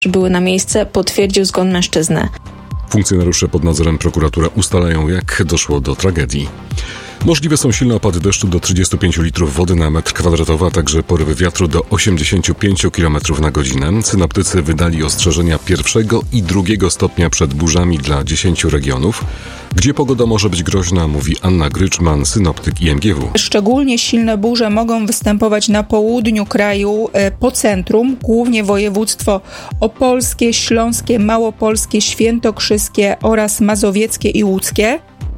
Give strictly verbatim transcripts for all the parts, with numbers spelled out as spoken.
Były na miejsce, potwierdził zgon mężczyzny. Funkcjonariusze pod nadzorem prokuratury ustalają, jak doszło do tragedii. Możliwe są silne opady deszczu do trzydziestu pięciu litrów wody na metr kwadratowy, a także porywy wiatru do osiemdziesięciu pięciu kilometrów na godzinę. Synoptycy wydali ostrzeżenia pierwszego i drugiego stopnia przed burzami dla dziesięciu regionów, gdzie pogoda może być groźna, mówi Anna Gryczman, synoptyk I M G W. Szczególnie silne burze mogą występować na południu kraju, po centrum, głównie województwo opolskie, śląskie, małopolskie, świętokrzyskie oraz mazowieckie i łódzkie.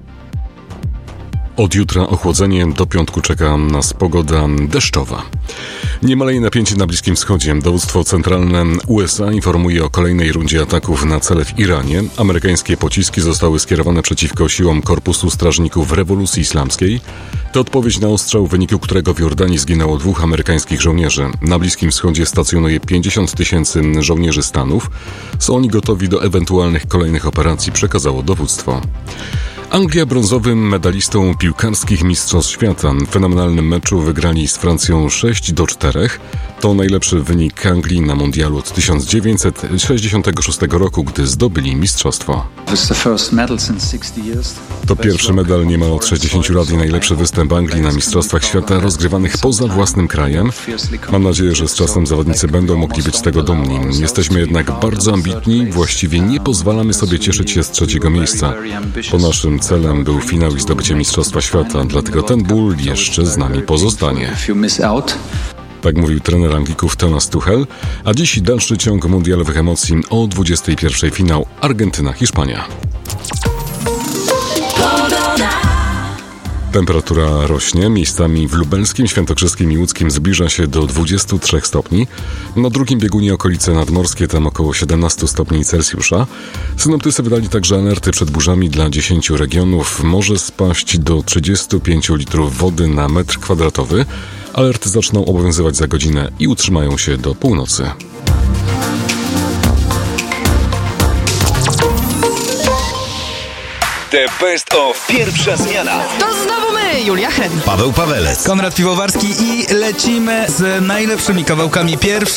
Od jutra ochłodzenie, do piątku czeka nas pogoda deszczowa. Nie maleje napięcie na Bliskim Wschodzie. Dowództwo centralne U S A informuje o kolejnej rundzie ataków na cele w Iranie. Amerykańskie pociski zostały skierowane przeciwko siłom Korpusu Strażników Rewolucji Islamskiej. To odpowiedź na ostrzał, w wyniku którego w Jordanii zginęło dwóch amerykańskich żołnierzy. Na Bliskim Wschodzie stacjonuje pięćdziesiąt tysięcy żołnierzy Stanów. Są oni gotowi do ewentualnych kolejnych operacji, przekazało dowództwo. Anglia brązowym medalistą piłkarskich Mistrzostw Świata. W fenomenalnym meczu wygrali z Francją sześć do czterech. To najlepszy wynik Anglii na mundialu od tysiąc dziewięćset sześćdziesiątego szóstego roku, gdy zdobyli mistrzostwo. To pierwszy medal niemal od sześćdziesięciu lat i najlepszy występ Anglii na Mistrzostwach Świata rozgrywanych poza własnym krajem. Mam nadzieję, że z czasem zawodnicy będą mogli być z tego dumni. Jesteśmy jednak bardzo ambitni, właściwie nie pozwalamy sobie cieszyć się z trzeciego miejsca. Po naszym celem był finał i zdobycie Mistrzostwa Świata, dlatego ten ból jeszcze z nami pozostanie. Tak mówił trener Anglików Thomas Tuchel, a dziś dalszy ciąg mundialowych emocji o dwudziestej pierwszej finał Argentyna-Hiszpania. Temperatura rośnie, miejscami w lubelskim, świętokrzyskim i łódzkim zbliża się do dwudziestu trzech stopni. Na drugim biegunie okolice nadmorskie, tam około siedemnastu stopni Celsjusza. Synoptycy wydali także alerty przed burzami dla dziesięciu regionów. Może spaść do trzydziestu pięciu litrów wody na metr kwadratowy. Alerty zaczną obowiązywać za godzinę i utrzymają się do północy. The Best of Pierwsza Zmiana. To znowu my, Julia Hen, Paweł Pawelec, Konrad Piwowarski i lecimy z najlepszymi kawałkami pierwszej